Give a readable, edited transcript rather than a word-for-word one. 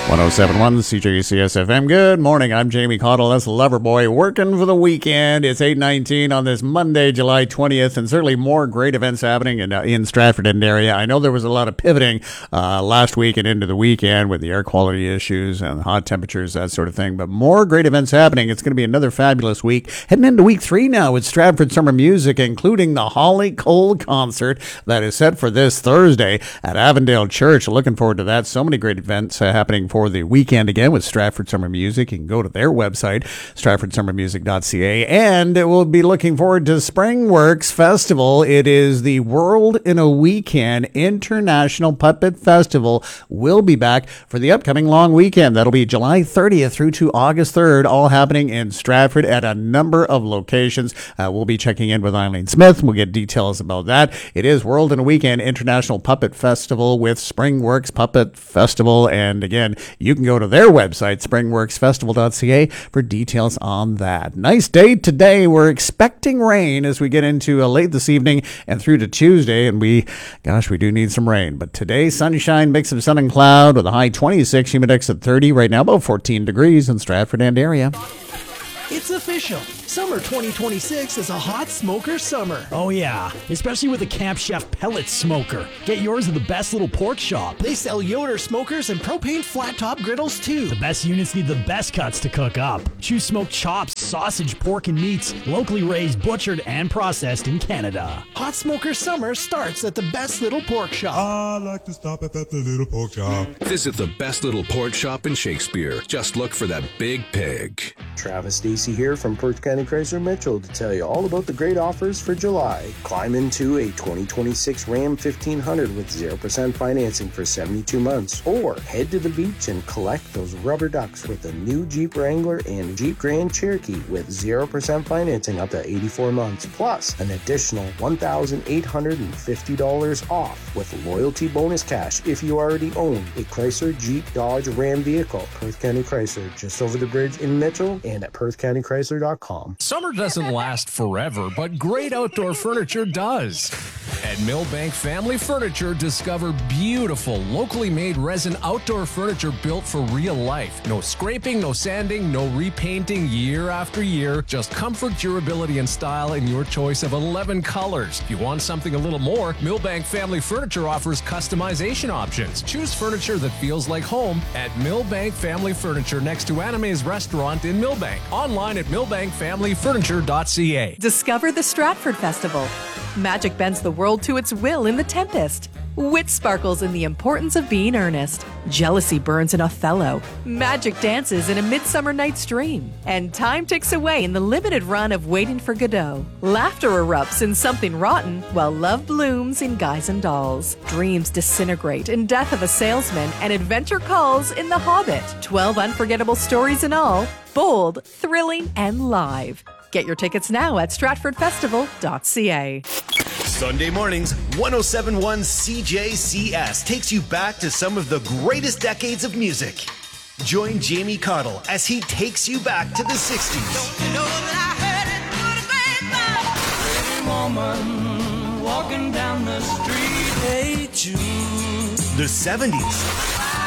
1071 CJCS FM. Good morning. I'm Jamie Cottle. That's Loverboy working for the weekend. It's 8:19 on this Monday, July 20th, and certainly more great events happening in Stratford and area. I know there was a lot of pivoting last week and into the weekend with the air quality issues and hot temperatures, that sort of thing, but more great events happening. It's going to be another fabulous week. Heading into week 3 now with Stratford Summer Music, including the Holly Cole concert that is set for this Thursday at Avondale Church. Looking forward to that. So many great events happening for the weekend again with Stratford Summer Music. You can go to their website, stratfordsummermusic.ca, and we'll be looking forward to Springworks Festival. It is the World in a Weekend International Puppet Festival. We'll be back for the upcoming long weekend. That'll be July 30th through to August 3rd, all happening in Stratford at a number of locations. We'll be checking in with Eileen Smith. We'll get details about that. It is World in a Weekend International Puppet Festival with Springworks Puppet Festival, and again, you can go to their website, springworksfestival.ca, for details on that. Nice day today. We're expecting rain as we get into late this evening and through to Tuesday, and we do need some rain. But today, sunshine, mix of sun and cloud with a high 26, humidex at 30. Right now, about 14 degrees in Stratford and area. It's official. Summer 2026 is a hot smoker summer. Oh yeah, especially with the Camp Chef pellet smoker. Get yours at the Best Little Pork Shop. They sell Yoder smokers and propane flat top griddles too. The best units need the best cuts to cook up. Choose smoked chops, sausage, pork, and meats, locally raised, butchered, and processed in Canada. Hot smoker summer starts at the Best Little Pork Shop. I like to stop at the Little Pork Shop. Visit the Best Little Pork Shop in Shakespeare. Just look for that big pig. Travis Stacey here from Perth County Chrysler Mitchell to tell you all about the great offers for July. Climb into a 2026 Ram 1500 with 0% financing for 72 months, or head to the beach and collect those rubber ducks with the new Jeep Wrangler and Jeep Grand Cherokee with 0% financing up to 84 months, plus an additional $1,850 off with loyalty bonus cash if you already own a Chrysler, Jeep, Dodge, Ram vehicle. Perth County Chrysler, just over the bridge in Mitchell, and at PerthCountyChrysler.com. Summer doesn't last forever, but great outdoor furniture does. At Millbank Family Furniture, discover beautiful, locally made resin outdoor furniture built for real life. No scraping, no sanding, no repainting year after year. Just comfort, durability, and style in your choice of 11 colors. If you want something a little more, Millbank Family Furniture offers customization options. Choose furniture that feels like home at Millbank Family Furniture next to Anime's Restaurant in Millbank. Online at millbankfamilyfurniture.ca. Discover the Stratford Festival. Magic bends the world to its will in The Tempest. Wit sparkles in the importance of being earnest. Jealousy burns in Othello. Magic dances in A Midsummer Night's Dream. And time ticks away in the limited run of Waiting for Godot. Laughter erupts in Something Rotten, while love blooms in Guys and Dolls. Dreams disintegrate in Death of a Salesman, and adventure calls in The Hobbit. 12 unforgettable stories in all. Bold, thrilling, and live. Get your tickets now at stratfordfestival.ca. Sunday mornings, 1071 CJCS takes you back to some of the greatest decades of music. Join Jamie Cottle as he takes you back to the 60s. Don't you know that I heard it through the grapevine? Pretty woman walking down the street. Hey, Jude. The 70s.